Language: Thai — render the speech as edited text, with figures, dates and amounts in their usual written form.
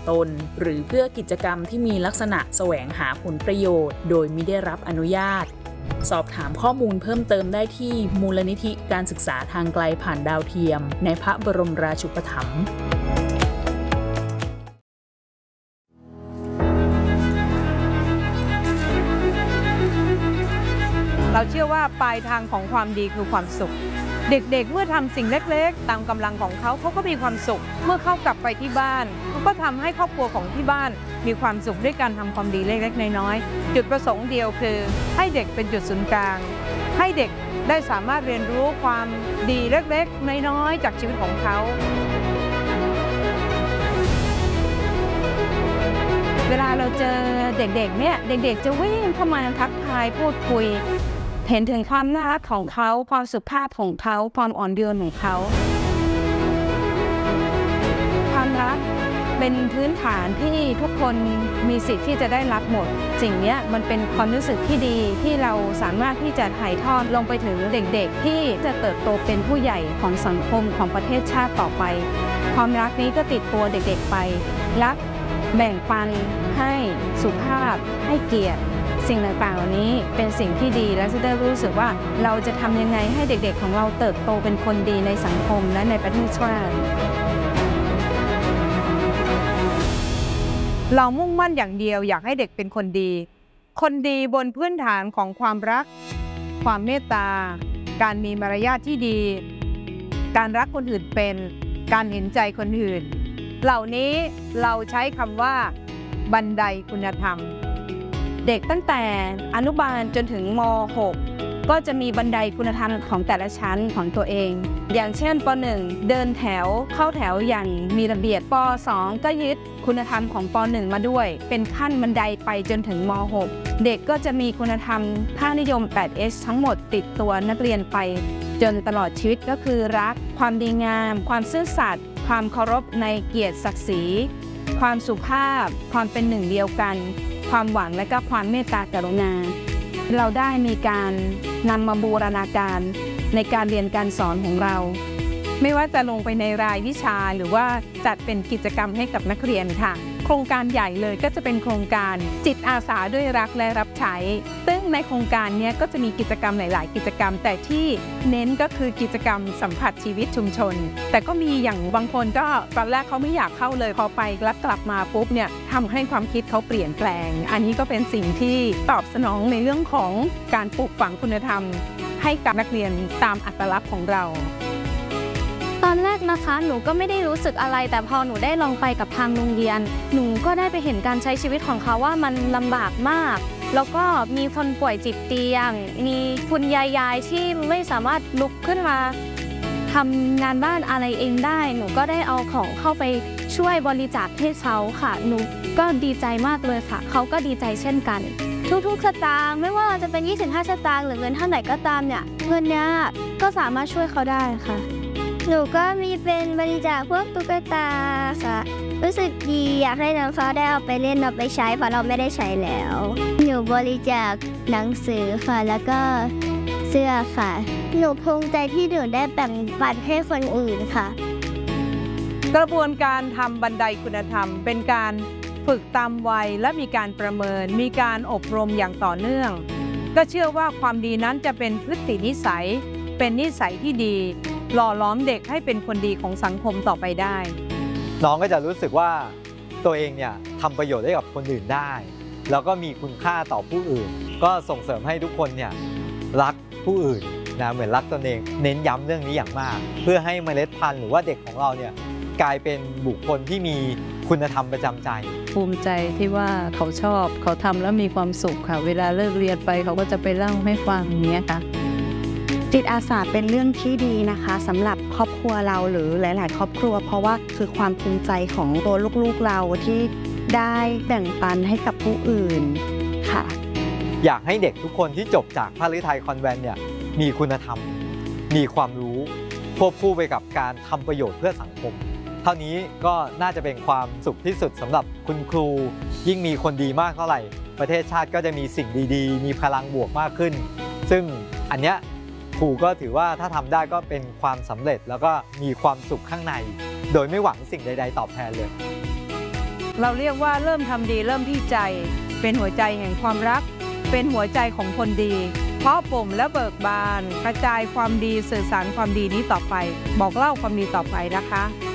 ตนหรือเพื่อกิจกรรมที่มีลักษณะแสวงหาผลประโยชน์โดยมิได้รับอนุญาตสอบถามข้อมูลเพิ่มเติมได้ที่มูลนิธิการศึกษาทางไกลผ่านดาวเทียมในพระบรมราชูปถัมภ์เราเชื่อว่าปลายทางของความดีคือความสุขเด็กๆเมื่อทำสิ่งเล็กๆตามกำลังของเขาก็มีความสุขเมื่อเขากลับไปที่บ้านเขาก็ทำให้ครอบครัวของที่บ้านมีความสุขด้วยการทำความดีเล็กๆน้อยๆจุดประสงค์เดียวคือให้เด็กเป็นจุดศูนย์กลางให้เด็กได้สามารถเรียนรู้ความดีเล็กๆน้อยๆจากชีวิตของเขาเวลาเราเจอเด็กๆเนี่ยเด็กๆจะวิ่งเข้ามาทักทายพูดคุยเห็นถึงความน่ารักของเขาความสุภาพของเขาความอ่อนโยนของเขาความรักเป็นพื้นฐานที่ทุกคนมีสิทธิ์ที่จะได้รับหมดสิ่งนี้มันเป็นความรู้สึกที่ดีที่เราสามารถที่จะถ่ายทอดลงไปถึงเด็กๆที่จะเติบโตเป็นผู้ใหญ่ของสังคมของประเทศชาติต่อไปความรักนี้ก็ติดตัวเด็กๆไปรักแบ่งปันให้สุภาพให้เกียรติสิ่งต่างๆเหล่านี้เป็นสิ่งที่ดีและจะได้รู้สึกว่าเราจะทำยังไงให้เด็กๆของเราเติบโตเป็นคนดีในสังคมและในประเทศชาติเรามุ่งมั่นอย่างเดียวอยากให้เด็กเป็นคนดีคนดีบนพื้นฐานของความรักความเมตตาการมีมารยาทที่ดีการรักคนอื่นเป็นการเห็นใจคนอื่นเหล่านี้เราใช้คำว่าบันไดคุณธรรมเด็กตั้งแต่อนุบาลจนถึงม.6 ก็จะมีบันไดคุณธรรมของแต่ละชั้นของตัวเองอย่างเช่นป.1 เดินแถวเข้าแถวอย่างมีระเบียบป.2 ก็ยึดคุณธรรมของป.1 มาด้วยเป็นขั้นบันไดไปจนถึงม.6 เด็กก็จะมีคุณธรรมค่านิยม 8S ทั้งหมดติดตัวนักเรียนไปจนตลอดชีวิตก็คือรักความดีงามความซื่อสัตย์ความเคารพในเกียรติศักดิ์ศรีความสุภาพความเป็นหนึ่งเดียวกันความหวังและก็ความเมตตากรุณาเราได้มีการนำมาบูรณาการในการเรียนการสอนของเราไม่ว่าจะลงไปในรายวิชาหรือว่าจัดเป็นกิจกรรมให้กับนักเรียนค่ะโครงการใหญ่เลยก็จะเป็นโครงการจิตอาสาด้วยรักและรับใช้ซึ่งในโครงการนี้ก็จะมีกิจกรรมหลายๆกิจกรรมแต่ที่เน้นก็คือกิจกรรมสัมผัสชีวิตชุมชนแต่ก็มีอย่างบางคนก็ตอนแรกเขาไม่อยากเข้าเลยพอไปแล้วกลับมาปุ๊บเนี่ยทำให้ความคิดเขาเปลี่ยนแปลงอันนี้ก็เป็นสิ่งที่ตอบสนองในเรื่องของการปลูกฝังคุณธรรมให้กับนักเรียนตามอัตลักษณ์ของเราตอนแรกนะคะหนูก็ไม่ได้รู้สึกอะไรแต่พอหนูได้ลองไปกับทางโรงเรียนหนูก็ได้ไปเห็นการใช้ชีวิตของเขาว่ามันลำบากมากแล้วก็มีคนป่วยติดเตียงมีคุณยายที่ไม่สามารถลุกขึ้นมาทำงานบ้านอะไรเองได้หนูก็ได้เอาของเข้าไปช่วยบริจาคให้เขาค่ะหนูก็ดีใจมากเลยค่ะเขาก็ดีใจเช่นกันทุกๆสตางค์ไม่ว่าจะเป็น25 สตางค์หรือเงินเท่าไหร่ก็ตามเนี่ยเงินเนี้ยก็สามารถช่วยเขาได้ค่ะหนูก็มีเป็นบริจาคพวกตุ๊กตาค่ะรู้สึกดีอยากให้น้องเขาได้เอาไปเล่นเอาไปใช้เพราะเราไม่ได้ใช้แล้วหนูบริจาคหนังสือค่ะแล้วก็เสื้อค่ะหนูภูมิใจที่หนูได้แบ่งปันให้คนอื่นค่ะกระบวนการทำบันไดคุณธรรมเป็นการฝึกตามวัยและมีการประเมินมีการอบรมอย่างต่อเนื่องก็เชื่อว่าความดีนั้นจะเป็นพฤตินิสัยเป็นนิสัยที่ดีหล่อล้อมเด็กให้เป็นคนดีของสังคมต่อไปได้น้องก็จะรู้สึกว่าตัวเองเนี่ยทำประโยชน์ให้กับคนอื่นได้แล้วก็มีคุณค่าต่อผู้อื่นก็ส่งเสริมให้ทุกคนเนี่ยรักผู้อื่นนะเหมือนรักตนเองเน้นย้ำเรื่องนี้อย่างมากเพื่อให้เมล็ดพันธุ์หรือว่าเด็กของเราเนี่ยกลายเป็นบุคคลที่มีคุณธรรมประจำใจภูมิใจที่ว่าเขาชอบเขาทำแล้วมีความสุขค่ะเวลาเลิกเรียนไปเขาก็จะไปเล่าให้ฟังอย่างเงี้ยค่ะจิตอาสาเป็นเรื่องที่ดีนะคะสำหรับครอบครัวเราหรือหลายๆครอบครัวเพราะว่าคือความภูมิใจของตัวลูกๆเราที่ได้แบ่งปันให้กับผู้อื่นค่ะอยากให้เด็กทุกคนที่จบจากพระฤทัยคอนแวนต์เนี่ยมีคุณธรรมมีความรู้ควบคู่ไปกับการทำประโยชน์เพื่อสังคมเท่านี้ก็น่าจะเป็นความสุขที่สุดสำหรับคุณครูยิ่งมีคนดีมากเท่าไหร่ประเทศชาติก็จะมีสิ่งดีๆมีพลังบวกมากขึ้นซึ่งอันเนี้ยครูก็ถือว่าถ้าทำได้ก็เป็นความสำเร็จแล้วก็มีความสุขข้างในโดยไม่หวังสิ่งใดๆตอบแทนเลยเราเรียกว่าเริ่มทำดีเริ่มที่ใจเป็นหัวใจแห่งความรักเป็นหัวใจของคนดีเพราะปมและเบิกบานกระจายความดีสื่อสารความดีนี้ต่อไปบอกเล่าความดีต่อไปนะคะ